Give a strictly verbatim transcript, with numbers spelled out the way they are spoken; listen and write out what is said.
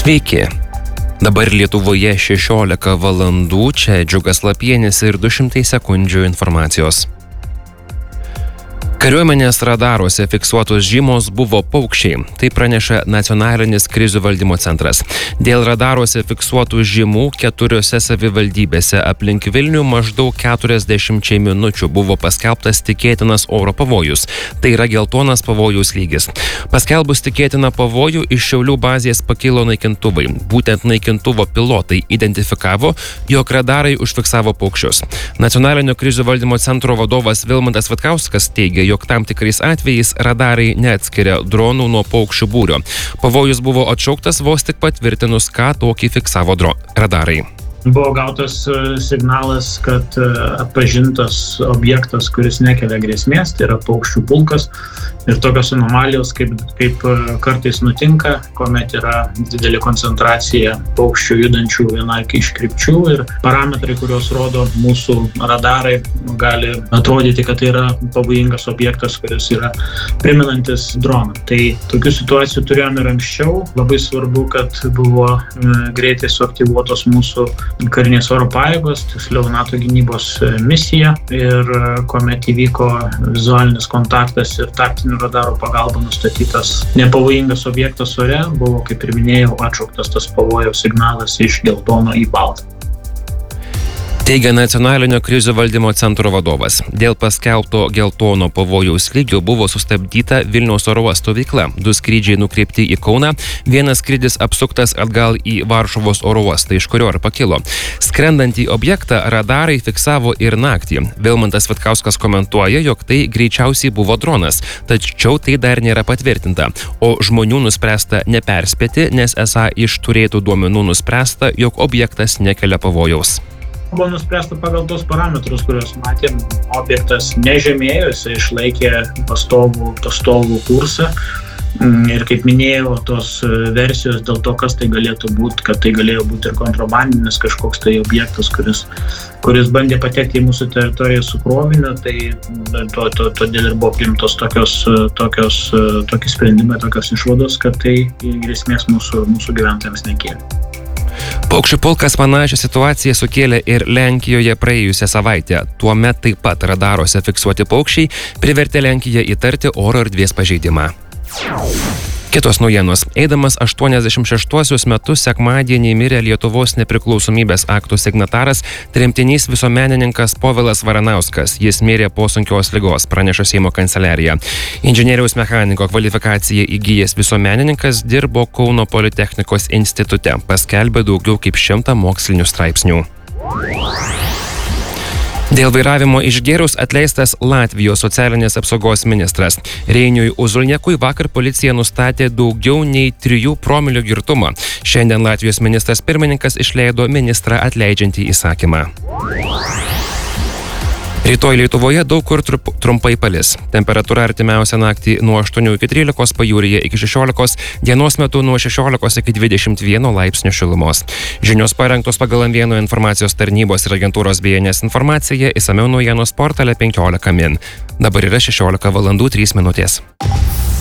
Sveiki. Dabar Lietuvoje šešiolika valandų, čia Džiugas Lapienis ir du šimtai sekundžių informacijos. Kariuomenės radaruose fiksuotos žymos buvo paukščiai, tai praneša Nacionalinis krizių valdymo centras. Dėl radaruose fiksuotų žymų keturiose savivaldybėse aplink Vilnių maždaug keturiasdešimčiai minučių buvo paskelbtas tikėtinas oro pavojus. Tai yra geltonas pavojaus lygis. Paskelbus tikėtiną pavojų iš Šiaulių bazės pakilo naikintuvai. Būtent naikintuvo pilotai identifikavo, jog radarai užfiksavo paukščius. Nacionalinio krizių valdymo centro vadovas Vilmantas Vitkauskas teigia, jog tam tikrais atvejais radarai neatskiria dronų nuo paukščių būrio. Pavojus buvo atšauktas vos tik patvirtinus, ką tokį fiksavo dro- radarai. Buvo gautas signalas, kad atpažintas objektas, kuris nekelia grėsmės, tai yra paukščių pulkas. Ir tokios anomalijos, kaip, kaip kartais nutinka, kuomet yra didelė koncentracija paukščių judančių viena iš krypčių ir parametrai, kuriuos rodo mūsų radarai, gali atrodyti, kad tai yra pavojingas objektas, kuris yra primenantis droną. Tai tokių situacijų turėjome ir anksčiau. Labai svarbu, kad buvo greitai suaktyvuotos mūsų karinės oro pajėgos, tiksliau NATO gynybos misija, ir kuomet įvyko vizualinis kontaktas ir taktinių radarų pagalba nustatytas nepavojingas objektas ore, buvo, kaip ir minėjau, atšauktas tas pavojaus signalas iš geltono į baltą. Teigia Nacionalinio krizių valdymo centro vadovas. Dėl paskelbto geltono pavojaus lygio buvo sustabdyta Vilniaus oro uosto veikla. Du skrydžiai nukreipti į Kauną, vienas skrydis apsuktas atgal į Varšuvos oro uostą, iš kurio ir pakilo. Skrendantį objektą radarai fiksavo ir naktį. Vilmantas Vitkauskas komentuoja, jog tai greičiausiai buvo dronas, tačiau tai dar nėra patvirtinta. O žmonių nuspręsta neperspėti, nes esą iš turėtų duomenų nuspręsta, jog objektas nekelia pavojaus. Buvo nuspręsta pagal tos parametrus, kuriuos matėm, objektas nežemėjo, jis išlaikė pastovų, pastovų kursą. Ir kaip minėjau, tos versijos dėl to, kas tai galėtų būti, kad tai galėjo būti ir kontrabandinis kažkoks tai objektas, kuris, kuris bandė patekti į mūsų teritoriją su kroviniu, tai to, to, todėl ir buvo priimtos tokios, tokios, tokie sprendimai, tokios išvados, kad tai grėsmės mūsų, mūsų gyventojams nekėlė. Paukščių pulkas panašią situaciją sukėlė ir Lenkijoje praėjusią savaitę. Tuomet taip pat radaruose fiksuoti paukščiai privertė Lenkiją įtarti oro erdvės pažeidimą. Kitos naujienos. Eidamas aštuoniasdešimt šeštuosius metus sekmadienį mirė Lietuvos nepriklausomybės akto signataras, tremtinys visuomenininkas Povilas Varanauskas. Jis mirė po sunkios ligos, praneša Seimo kanceliarija. Inžinieriaus mechaniko kvalifikaciją įgijęs visuomenininkas dirbo Kauno Politechnikos institute, paskelbė daugiau kaip šimtą mokslinių straipsnių. Dėl vairavimo išgėrus atleistas Latvijos socialinės apsaugos ministras. Reiniui Uzulniekui vakar policija nustatė daugiau nei trijų promilių girtumą. Šiandien Latvijos ministras pirmininkas išleido ministrą atleidžiantį įsakymą. Rytoj Lietuvoje daug kur trumpai palis. Temperatūra artimiausią naktį nuo aštuonių iki trylikos, pajūryje iki šešiolikos, dienos metu nuo šešiolikos iki dvidešimt vieno laipsnių šilumos. Žinios parengtos pagal M vienas informacijos tarnybos ir agentūros B N S informaciją, išsamiau naujienos portale penkiolika min. Dabar yra šešiolika valandų trys minutės.